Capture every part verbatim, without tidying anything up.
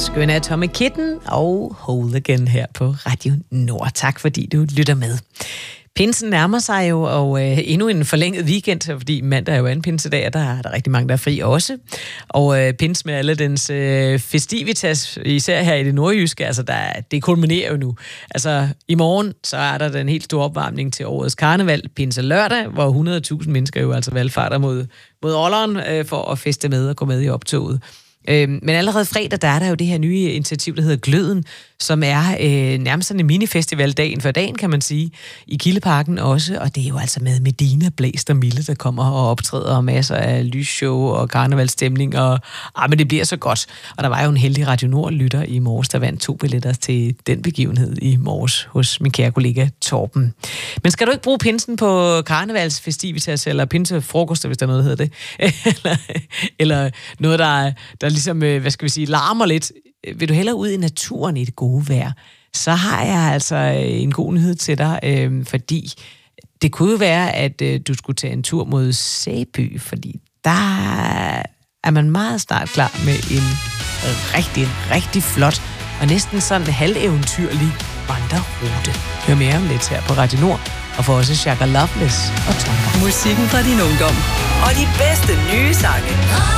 skønne Atomic Kitten og Whole Again her på Radio Nord. Tak fordi du lytter med. Pinsen nærmer sig jo, og øh, endnu en forlænget weekend, fordi mandag er jo anden pinsedag, og der er der rigtig mange, der er fri også. Og øh, pins med alle dens øh, festivitas, især her i det nordjyske, altså der, det kulminerer jo nu. Altså i morgen, så er der den helt store opvarmning til årets karneval, pinse lørdag, hvor hundrede tusind mennesker jo altså valgfarter mod, mod Olderen øh, for at feste med og gå med i optoget. Men allerede fredag, der er der jo det her nye initiativ, der hedder Gløden, som er øh, nærmest sådan en minifestival dagen for dagen, kan man sige, i Kildeparken også, og det er jo altså med Medina, Blæst og Mille, der kommer og optræder, og masser af lysshow og karnevalstemning, og ah, men det bliver så godt. Og der var jo en heldig Radio Nord-lytter i morges, der vandt to billetter til den begivenhed i morges hos min kære kollega Torben. Men skal du ikke bruge pinsen på karnevalsfestivitas, eller pinsefrokoster, hvis der er noget, der hedder det, eller, eller noget, der, der ligesom, hvad skal vi sige, larmer lidt. Vil du hellere ud i naturen i det gode vejr, så har jeg altså en god nyhed til dig, øh, fordi det kunne jo være, at øh, du skulle tage en tur mod Sæby, fordi der er man meget snart klar med en rigtig, rigtig flot og næsten sådan halveventyrlig vandrerute. Hør mere om lidt her på Radio Nord, og for også Shaka Loveless og Tonga. Musikken fra din ungdom og de bedste nye sange.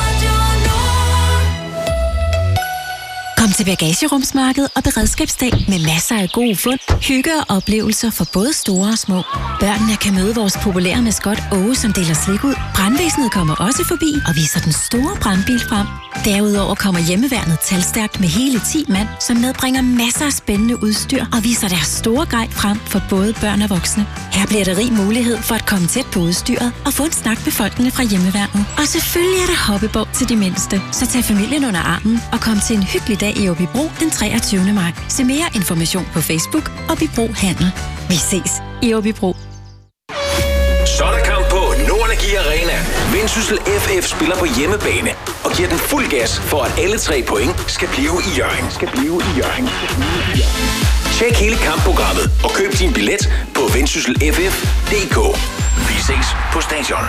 Kom til Bagagerumsmarked og Beredskabsdag med masser af gode fund, hygge og oplevelser for både store og små. Børnene kan møde vores populære maskot Åge, som deler slik ud. Brandvæsenet kommer også forbi og viser den store brandbil frem. Derudover kommer hjemmeværnet talstærkt med hele ti mand, som medbringer masser af spændende udstyr og viser deres store grej frem for både børn og voksne. Her bliver der rig mulighed for at komme tæt på udstyret og få en snak med folkene fra hjemmeværnet. Og selvfølgelig er der hoppeborg til de mindste, så tag familien under armen og kom til en hyggelig dag i Åbybro den treogtyvende maj. Se mere information på Facebook Åbybro Handel. Vi ses i Åbybro. Så er der kamp på Nordenergi Arena. Vendsyssel F F spiller på hjemmebane og giver den fuld gas for, at alle tre point skal blive i Hjørring. Skal blive i Hjørring. Tjek hele kampprogrammet og køb din billet på vendsyssel f f punktum d k. Vi ses på stadion.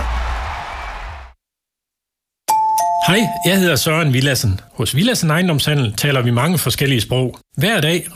Hej, jeg hedder Søren Villadsen. Hos Villadsen Ejendomshandel taler vi mange forskellige sprog. Hver dag